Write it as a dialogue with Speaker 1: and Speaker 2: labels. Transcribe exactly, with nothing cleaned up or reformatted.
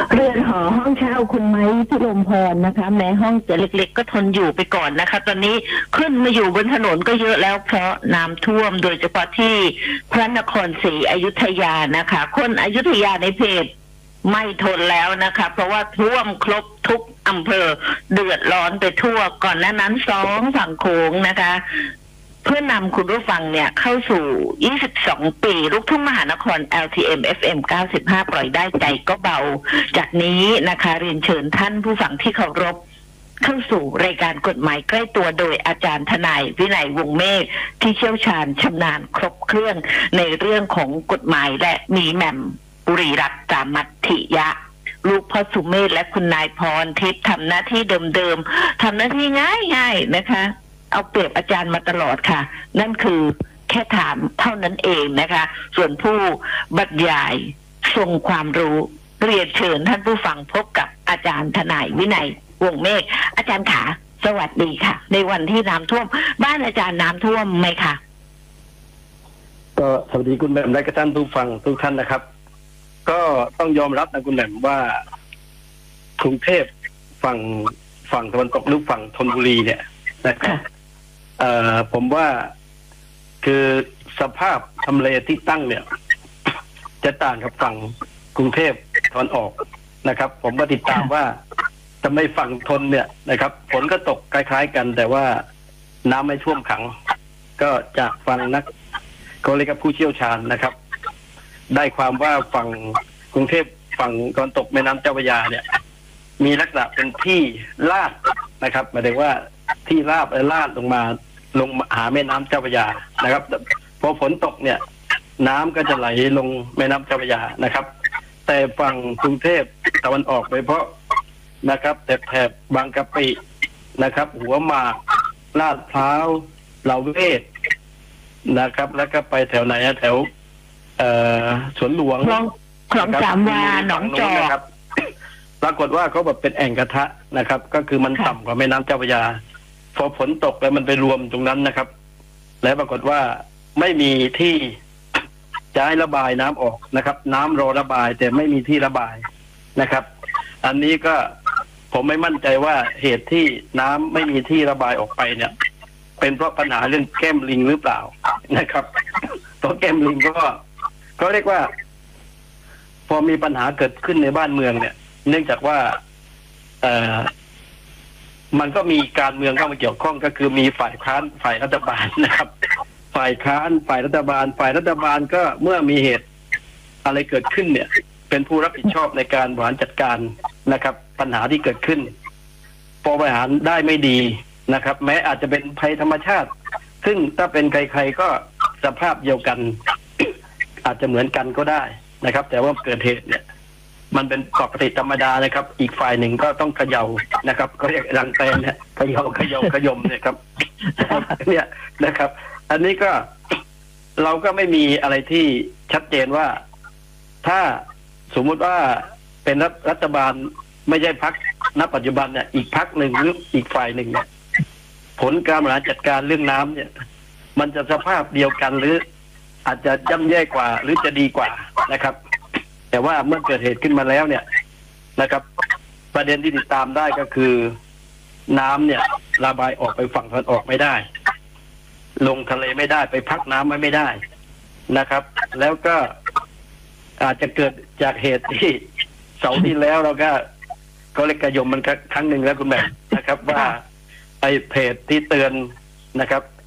Speaker 1: เรือนหอห้องเช่าคุณไม้พิรมพรนะคะแม้ห้องจะเล็กๆก็ทนอยู่ไปก่อนนะคะ ตอนนี้ขึ้นมาอยู่บนถนนก็เยอะแล้วเพราะน้ำท่วมโดยเฉพาะที่พระนครศรีอยุธยานะคะ คนอยุธยาในเพจไม่ทนแล้วนะคะเพราะว่าท่วมครบทุกอำเภอเดือดร้อนไปทั่วก่อนหน้านั้นสองฝั่งโขงนะคะเพื่อนำคุณผู้ฟังเนี่ยเข้าสู่ยี่สิบสองปีลูกทุ่งมหานคร แอล ที เอ็ม เอฟ เอ็ม เก้าสิบห้า ปล่อยได้ใจก็เบาจากนี้นะคะเรียนเชิญท่านผู้ฟังที่เคารพเข้าสู่รายการกฎหมายใกล้ตัวโดยอาจารย์ทนายวินัยวงศ์เมฆที่เชี่ยวชาญชำนาญครบเครื่องในเรื่องของกฎหมายและมีแหม่มอุริรัตน์สามัตถิยะลูกพ่อสุเมธและคุณนายพรทิพย์ทำหน้าที่เดิมๆทำหน้าที่ง่ายๆนะคะเอาเปรียบอาจารย์มาตลอดค่ะนั่นคือแค่ถามเท่านั้นเองนะคะส่วนผู้บรรยายทรงความรู้เรียนเชิญท่านผู้ฟังพบกับอาจารย์ทนายวินัยวงศ์เมฆอาจารย์ขาสวัสดีค่ะในวันที่น้ำท่วมบ้านอาจารย์น้ำท่วมไหมคะ
Speaker 2: ก็สวัสดีคุณแหม่มและท่านผู้ฟังทุกท่านนะครับก็ต้องยอมรับนะคุณแหม่มว่ากรุงเทพฝั่งฝั่งตะวันตกหรือฝั่งธนบุรีเนี่ยนะครับเอ่อผมว่าคือสภาพทำเลที่ตั้งเนี่ยจะต่างกับฝั่งกรุงเทพตอนออกนะครับ ผมก็ติดตามว่าทำไมฝั่งทนเนี่ยนะครับฝนก็ตกคล้ายๆกันแต่ว่าน้ำไม่ท่วมขังก็จากฟังนักเขาเรียกว่าผู้เชี่ยวชาญนะครับได้ความว่าฝั่งกรุงเทพฝั่งตอนตกแม่น้ำเจ้าพระยาเนี่ยมีลักษณะเป็นที่ลาดนะครับหมายถึงว่าที่ราบและลาดลงมาลงหาแม่น้ำเจ้าพระยานะครับพอฝนตกเนี่ยน้ำก็จะไหลลงแม่น้ำเจ้าพระยานะครับแต่ฝั่งกรุงเทพตะวันออกโดยเฉพาะนะครับแต่แถบบางกะปินะครับหัวหมากลาดพร้าวเหลาเวศนะครับแล้วก็ไปแถวไหนแถวเอ่อสวนหลวง
Speaker 1: คลองคลองสามวาหนองจอกครับ
Speaker 2: ปรากฏว่าเขาแบบเป็นแอ่งกระทะนะครับ ก็คือมันต่ำกว่าแม่น้ำเจ้าพระยาพอฝนตกแล้วมันไปรวมตรงนั้นนะครับและปรากฏว่าไม่มีที่จะให้ระบายน้ำออกนะครับน้ำรอระบายแต่ไม่มีที่ระบายนะครับอันนี้ก็ผมไม่มั่นใจว่าเหตุที่น้ำไม่มีที่ระบายออกไปเนี่ยเป็นเพราะปัญหาเรื่องแก้มลิงหรือเปล่านะครับตัวแก้มลิงก็ก็เรียกว่าพอมีปัญหาเกิดขึ้นในบ้านเมืองเนี่ยเนื่องจากว่าเอ่อมันก็มีการเมืองเข้ามาเกี่ยวข้องก็คือมีฝ่ายค้านฝ่ายรัฐบาลนะครับฝ่ายค้านฝ่ายรัฐบาลฝ่ายรัฐบาลก็เมื่อมีเหตุอะไรเกิดขึ้นเนี่ยเป็นผู้รับผิดชอบในการบริหารจัดการนะครับปัญหาที่เกิดขึ้นพอบริหารได้ไม่ดีนะครับแม้อาจจะเป็นภัยธรรมชาติซึ่งถ้าเป็นใครๆก็สภาพเดียวกัน อาจจะเหมือนกันก็ได้นะครับแต่ว่าเกิดเหตุเนี่ยมันเป็นปกติธรรมดานะครับอีกฝ่ายหนึ่งก็ต้องเขย่านะครับก็เรียกรังแตนเนี่ยเขย่าเขย่าขยมเนี่ยครับเนี่ยนะครับ อันนี้ก็เราก็ไม่มีอะไรที่ชัดเจนว่าถ้าสมมุติว่าเป็นรัฐบาลไม่ใช่พรรคณปัจจุบันเนี่ยอีกพรรคหนึ่งหรืออีกฝ่ายหนึ่งเนี่ยผลการบริหารจัดการเรื่องน้ำเนี่ยมันจะสภาพเดียวกันหรืออาจจะย่ำแย่กว่าหรือจะดีกว่านะครับแต่ว่าเมื่อเกิดเหตุขึ้นมาแล้วเนี่ยนะครับประเด็นที่ติดตามได้ก็คือน้ำเนี่ยระบายออกไปฝั่งตะวันออกไม่ได้ลงทะเลไม่ได้ไปพักน้ำไว้ไม่ได้นะครับแล้วก็อาจจะเกิดจากเหตุที่เสาร์ที่แล้วเราก็ก็เล็กกระยมมันครั้งหนึ่งแล้วคุณแม่นะครับว่าไอ้เพจที่เตือนนะครับ